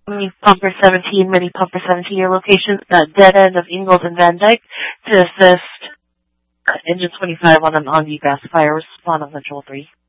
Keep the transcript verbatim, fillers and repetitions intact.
Mini Pumper seventeen, Mini Pumper seventeen, your location, uh, dead end of Ingalls and Van Dyke, to assist uh, Engine twenty-five on an on-view gas fire. Respond on Control three.